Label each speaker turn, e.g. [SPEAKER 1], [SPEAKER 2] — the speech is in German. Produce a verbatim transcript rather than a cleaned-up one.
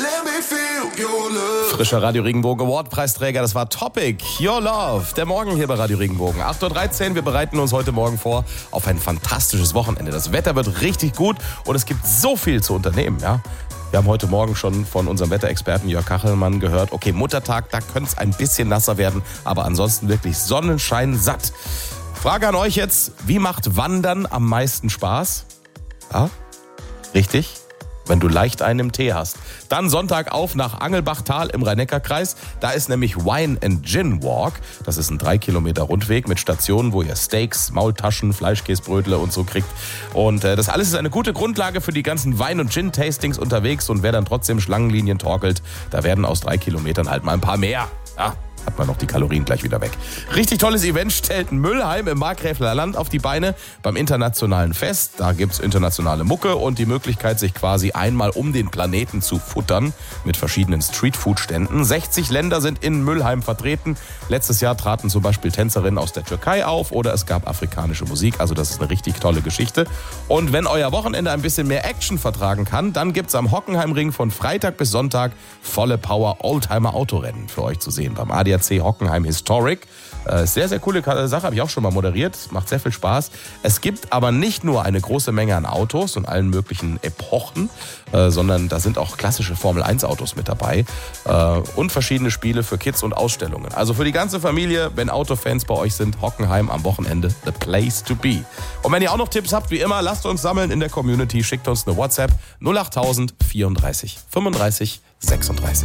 [SPEAKER 1] Frischer Radio Regenbogen Award-Preisträger, das war Topic, Your Love. Der Morgen hier bei Radio Regenbogen. acht Uhr dreizehn, wir bereiten uns heute Morgen vor auf ein fantastisches Wochenende. Das Wetter wird richtig gut und es gibt so viel zu unternehmen, ja. Wir haben heute Morgen schon von unserem Wetterexperten Jörg Kachelmann gehört, okay, Muttertag, da könnte es ein bisschen nasser werden, aber ansonsten wirklich Sonnenschein satt. Frage an euch jetzt, wie macht Wandern am meisten Spaß? Ja, richtig, wenn du leicht einen im Tee hast. Dann Sonntag auf nach Angelbachtal im Rhein-Neckar-Kreis. Da ist nämlich Wine and Gin Walk. Das ist ein drei Kilometer Rundweg mit Stationen, wo ihr Steaks, Maultaschen, Fleischkäsebrötle und so kriegt. Und äh, das alles ist eine gute Grundlage für die ganzen Wein- und Gin-Tastings unterwegs. Und wer dann trotzdem Schlangenlinien torkelt, da werden aus drei Kilometern halt mal ein paar mehr. Ja, hat man noch die Kalorien gleich wieder weg. Richtig tolles Event stellt Müllheim im Markgräfler Land auf die Beine beim internationalen Fest. Da gibt's internationale Mucke und die Möglichkeit, sich quasi einmal um den Planeten zu futtern mit verschiedenen Streetfood-Ständen. sechzig Länder sind in Müllheim vertreten. Letztes Jahr traten zum Beispiel Tänzerinnen aus der Türkei auf oder es gab afrikanische Musik. Also das ist eine richtig tolle Geschichte. Und wenn euer Wochenende ein bisschen mehr Action vertragen kann, dann gibt's am Hockenheimring von Freitag bis Sonntag volle Power Oldtimer-Autorennen für euch zu sehen beim A D A C Hockenheim Historic. Äh, sehr, sehr coole Sache, habe ich auch schon mal moderiert. Macht sehr viel Spaß. Es gibt aber nicht nur eine große Menge an Autos und allen möglichen Epochen, äh, sondern da sind auch klassische Formel eins Autos mit dabei äh, und verschiedene Spiele für Kids und Ausstellungen. Also für die ganze Familie, wenn Autofans bei euch sind, Hockenheim am Wochenende, the place to be. Und wenn ihr auch noch Tipps habt, wie immer, lasst uns sammeln in der Community. Schickt uns eine WhatsApp null acht tausend vierunddreißig fünfunddreißig sechsunddreißig.